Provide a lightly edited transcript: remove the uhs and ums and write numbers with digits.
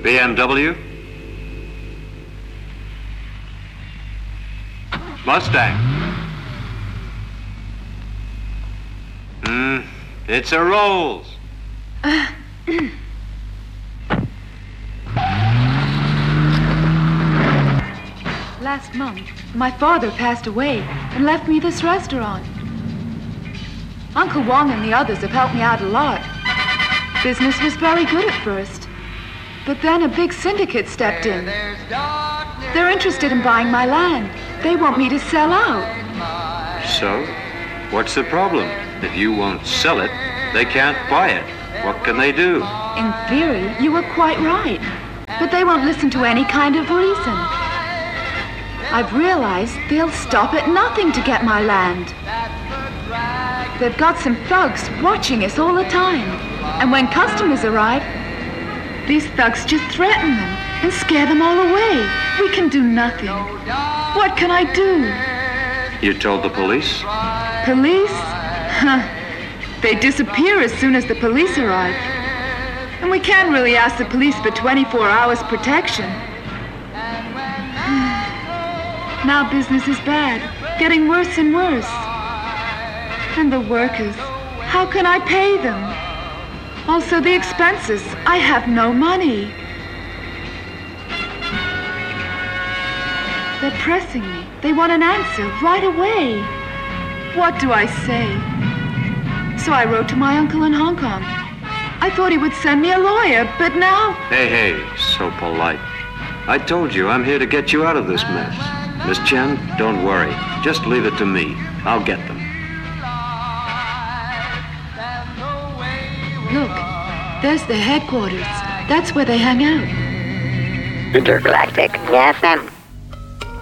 BMW? Mustang? It's a Rolls. Last month, my father passed away and left me this restaurant. Uncle Wong and the others have helped me out a lot. Business was very good at first. But then a big syndicate stepped in. They're interested in buying my land. They want me to sell out. So? What's the problem? If you won't sell it, they can't buy it. What can they do? In theory, you were quite right. But they won't listen to any kind of reason. I've realized they'll stop at nothing to get my land. They've got some thugs watching us all the time. And when customers arrive, these thugs just threaten them and scare them all away. We can do nothing. What can I do? You told the police? Police? They disappear as soon as the police arrive. And we can't really ask the police for 24 hours protection. Now business is bad, getting worse and worse. And the workers, how can I pay them? Also the expenses, I have no money. They're pressing me. They want an answer right away. What do I say? So I wrote to my uncle in Hong Kong. I thought he would send me a lawyer, but now... Hey, so polite. I told you I'm here to get you out of this mess. Miss Chen, don't worry. Just leave it to me. I'll get them. Look, there's the headquarters. That's where they hang out. Intergalactic FM.